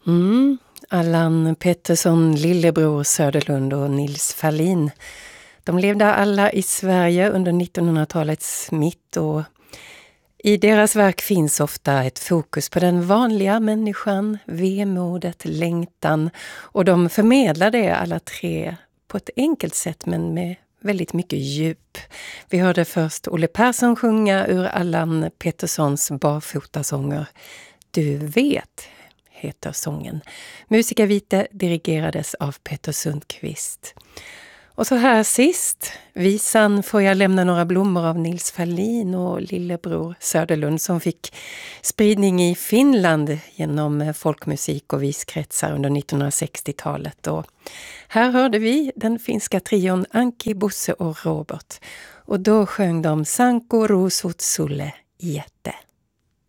Allan Pettersson, Lillebror Söderlund och Nils Ferlin. De levde alla i Sverige under 1900-talets mitt och i deras verk finns ofta ett fokus på den vanliga människan, vemodet, längtan, och de förmedlar det alla tre på ett enkelt sätt men med väldigt mycket djup. Vi hörde först Olle Persson sjunga ur Allan Petterssons barfotasånger. Du vet heter sången. Musica Vitae dirigerades av Peter Sundqvist. Och så här sist, visan Får jag lämna några blommor av Nils Ferlin och Lillebror Söderlund som fick spridning i Finland genom folkmusik och viskretsar under 1960-talet. Och här hörde vi den finska trion Anki, Bosse och Robert. Och då sjöng de Sanko Rosut Sulle Jätte.